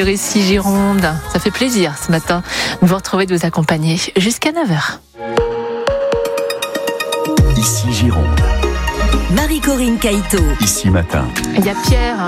sur Ici Gironde. Ça fait plaisir ce matin de vous retrouver, de vous accompagner jusqu'à 9h. Ici Gironde. Marie-Corinne Caïto. Ici Matin. Il y a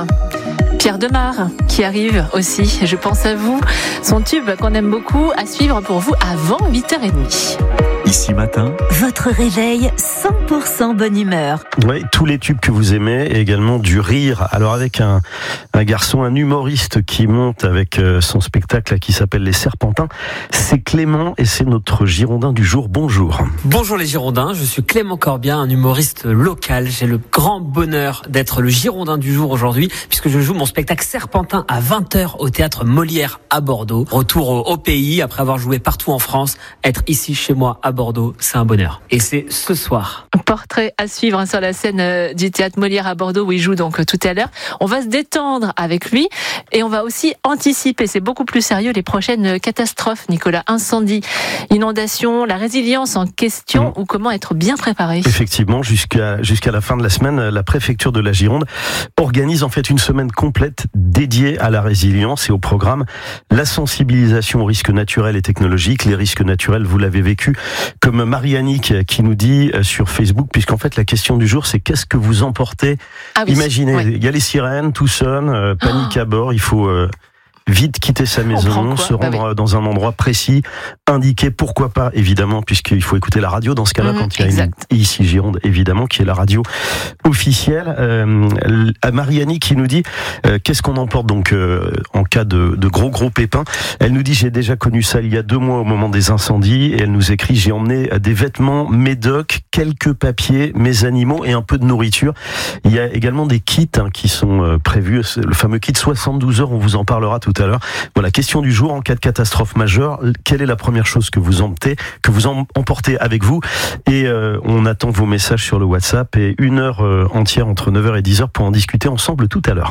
Pierre Demar qui arrive aussi. Je pense à vous. Son tube qu'on aime beaucoup à suivre pour vous avant 8h30. Ici Matin. Votre réveil 100% bonne humeur. Oui, tous les tubes que vous aimez et également du rire. Alors avec un garçon, un humoriste qui monte avec son spectacle qui s'appelle Les Serpentins. C'est Clément et c'est notre Girondin du jour. Bonjour. Bonjour les Girondins, je suis Clément Corbien, un humoriste local. J'ai le grand bonheur d'être le Girondin du jour aujourd'hui puisque je joue mon spectacle Serpentin à 20h au théâtre Molière à Bordeaux. Retour au pays après avoir joué partout en France. Être ici chez moi à Bordeaux, c'est un bonheur. Et c'est ce soir. Portrait à suivre sur la scène du théâtre Molière à Bordeaux où il joue donc tout à l'heure. On va se détendre avec lui et on va aussi anticiper, c'est beaucoup plus sérieux, les prochaines catastrophes, Nicolas. Incendie, inondation, la résilience en question ou comment être bien préparé. Effectivement, jusqu'à la fin de la semaine, la préfecture de la Gironde organise en fait une semaine complète dédiée à la résilience et au programme la sensibilisation aux risques naturels et technologiques. Les risques naturels, vous l'avez vécu, comme Marie-Annick qui nous dit sur Facebook, puisqu'en fait la question du jour c'est qu'est-ce que vous emportez. Ah oui, Imaginez, il y a les sirènes, tout sonne, panique à bord, il faut vite quitter sa maison, se rendre dans un endroit précis, indiquer pourquoi pas, évidemment, puisqu'il faut écouter la radio dans ce cas-là, quand il y a Ici Gironde, évidemment, qui est la radio officielle. Mariani qui nous dit qu'est-ce qu'on emporte donc en cas de gros pépins. Elle nous dit j'ai déjà connu ça il y a 2 mois au moment des incendies, et elle nous écrit j'ai emmené des vêtements, médocs, quelques papiers, mes animaux et un peu de nourriture. Il y a également des kits qui sont prévus, le fameux kit 72 heures, on vous en parlera tout à l'heure. Voilà, question du jour, en cas de catastrophe majeure, quelle est la première chose que vous emportez avec vous? Et on attend vos messages sur le WhatsApp et 1 heure entière entre 9h et 10h pour en discuter ensemble tout à l'heure.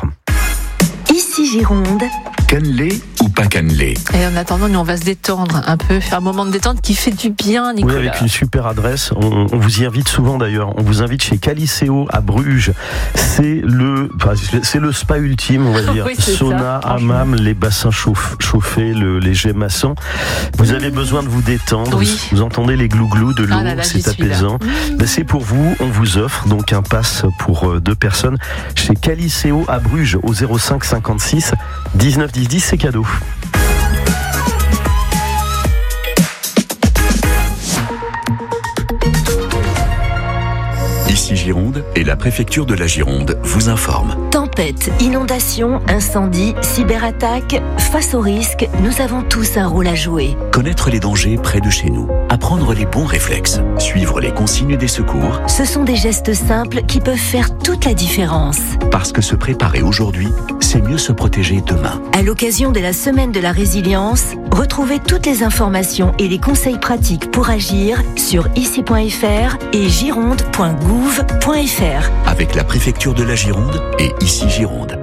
Ici Gironde. Cannelé ou pas cannelé? Et en attendant, nous on va se détendre un peu, faire un moment de détente qui fait du bien, Nicolas. Oui, avec une super adresse. On vous y invite souvent d'ailleurs. On vous invite chez Caliceo à Bruges. C'est le spa ultime, on va dire. Oui, sauna, hammam, les bassins chauffés, le léger maçon. Vous avez besoin de vous détendre. Oui. Vous entendez les glouglous de l'eau, c'est apaisant. C'est pour vous. On vous offre donc un pass pour 2 personnes chez Caliceo à Bruges au 05 56 19 10 10, c'est cadeau. Ici Gironde et la préfecture de la Gironde vous informent. Tempête, inondation, incendie, cyberattaque, face aux risques, nous avons tous un rôle à jouer. Connaître les dangers près de chez nous. Apprendre les bons réflexes. Suivre les consignes des secours. Ce sont des gestes simples qui peuvent faire toute la différence. Parce que se préparer aujourd'hui, c'est mieux se protéger demain. À l'occasion de la semaine de la résilience, retrouvez toutes les informations et les conseils pratiques pour agir sur ici.fr et gironde.gouv.fr. Avec la préfecture de la Gironde et Ici Gironde.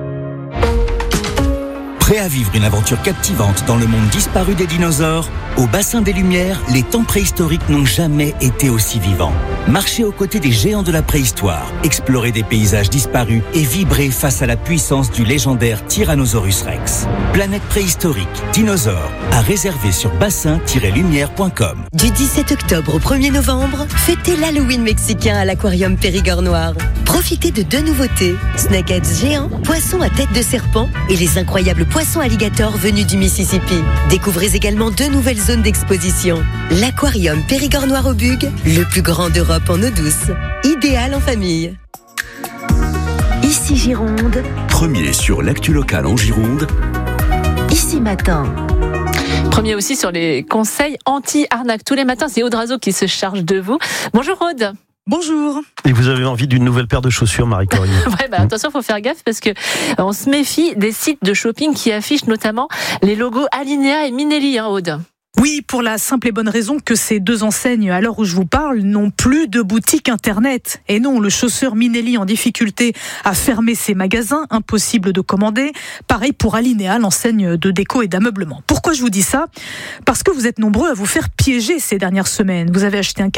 Prêt à vivre une aventure captivante dans le monde disparu des dinosaures? Au bassin des Lumières, les temps préhistoriques n'ont jamais été aussi vivants. Marchez aux côtés des géants de la préhistoire, explorez des paysages disparus et vibrez face à la puissance du légendaire Tyrannosaurus Rex. Planète préhistorique, dinosaures, à réserver sur bassin-lumière.com. Du 17 octobre au 1er novembre, fêtez l'Halloween mexicain à l'Aquarium Périgord Noir. Profitez de 2 nouveautés, snakeheads géants, poissons à tête de serpent et les incroyables poissons alligators venus du Mississippi. Découvrez également 2 nouvelles zones d'exposition. L'Aquarium Périgord Noir au Bug, le plus grand d'Europe en eau douce. Idéal en famille. Ici Gironde. Premier sur l'actu locale en Gironde. Ici Matin. Premier aussi sur les conseils anti-arnaque. Tous les matins, c'est Aude Razo qui se charge de vous. Bonjour Aude. Bonjour. Et vous avez envie d'une nouvelle paire de chaussures, Marie-Corinne? Attention, il faut faire gaffe parce que on se méfie des sites de shopping qui affichent notamment les logos Alinea et Minelli, Aude. Oui, pour la simple et bonne raison que ces 2 enseignes, à l'heure où je vous parle, n'ont plus de boutique internet. Et non, le chausseur Minelli en difficulté a fermé ses magasins, impossible de commander. Pareil pour Alinea, l'enseigne de déco et d'ameublement. Pourquoi je vous dis ça? Parce que vous êtes nombreux à vous faire piéger ces dernières semaines. Vous avez acheté un